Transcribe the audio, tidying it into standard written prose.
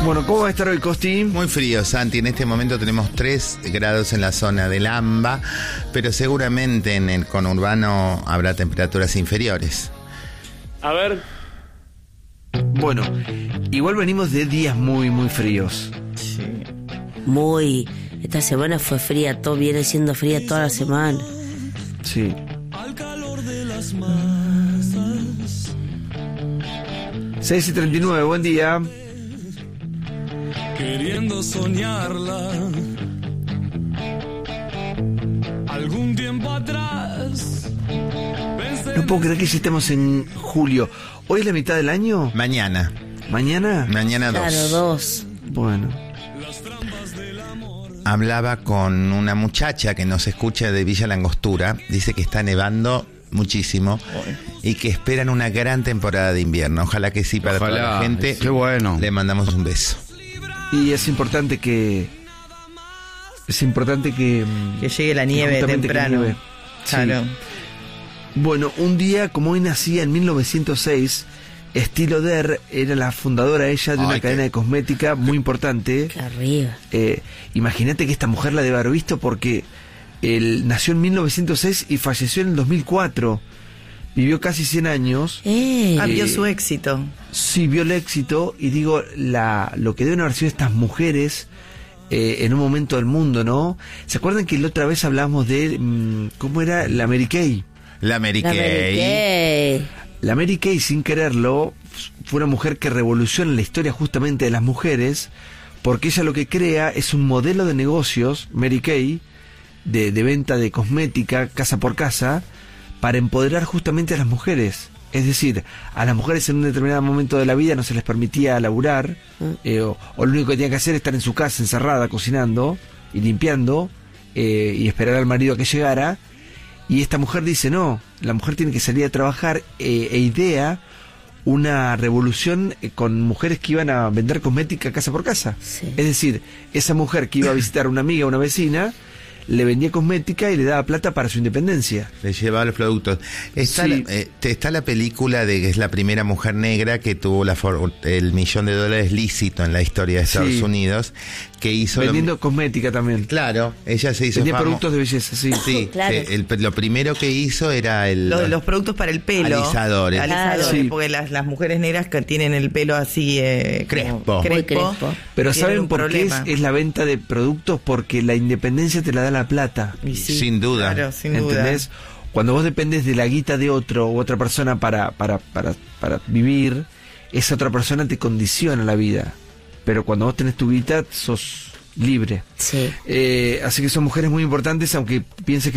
Bueno, ¿cómo va a estar hoy, Costi? Muy frío, Santi. En este momento tenemos 3 grados en la zona del AMBA, pero seguramente en el conurbano habrá temperaturas inferiores. A ver. Bueno, igual venimos de días muy, muy fríos. Sí. Esta semana fue fría, todo viene siendo fría toda la semana. Sí. Al calor de las masas. 6:39, buen día. Queriendo soñarla. Algún tiempo atrás. No puedo creer que ya estemos en julio. ¿Hoy es la mitad del año? Mañana. ¿Mañana? Mañana 2. Claro, 2. Bueno. Hablaba con una muchacha que nos escucha de Villa Langostura. Dice que está nevando muchísimo y que esperan una gran temporada de invierno. Ojalá que sí para toda la gente. Qué bueno. Le mandamos un beso. Y es importante que llegue la nieve temprano. Nieve. Claro. Sí. Bueno, un día como hoy nacía en 1906, Estée Lauder era la fundadora ella de una cadena de cosmética muy importante. Qué arriba. Imagínate que esta mujer la debe haber visto porque él nació en 1906 y falleció en el 2004. Vivió casi 100 años. Vio su éxito. Sí, vio el éxito. Y digo, lo que deben haber sido estas mujeres en un momento del mundo, ¿no? ¿Se acuerdan que la otra vez hablamos de cómo era la Mary Kay? La Mary Kay. La Mary Kay, sin quererlo, fue una mujer que revoluciona la historia justamente de las mujeres, porque ella lo que crea es un modelo de negocios, Mary Kay, de venta de cosmética casa por casa, para empoderar justamente a las mujeres. Es decir, a las mujeres en un determinado momento de la vida no se les permitía laburar, o lo único que tenían que hacer es estar en su casa encerrada, cocinando y limpiando, y esperar al marido a que llegara. Y esta mujer dice, no, la mujer tiene que salir a trabajar, e idea una revolución con mujeres que iban a vender cosmética casa por casa. Sí. Es decir, esa mujer que iba a visitar a una amiga, una vecina, le vendía cosmética y le daba plata para su independencia. Le llevaba los productos. Está la película de que es la primera mujer negra que tuvo el $1.000.000 lícito en la historia de Estados Unidos, que hizo vendiendo cosmética también. Claro, ella se hizo vendía productos de belleza, sí. Sí, claro. Lo primero que hizo era Los productos para el pelo. Alisadores. Sí. Porque las mujeres negras que tienen el pelo así crespo. Pero ¿saben por qué es la venta de productos? Porque la independencia te la da la plata. Sí, sin duda. Claro, sin ¿entendés? duda. Cuando vos dependes de la guita de otro u otra persona para vivir, esa otra persona te condiciona la vida. Pero cuando vos tenés tu guita, sos libre. Sí. Así que son mujeres muy importantes, aunque pienses que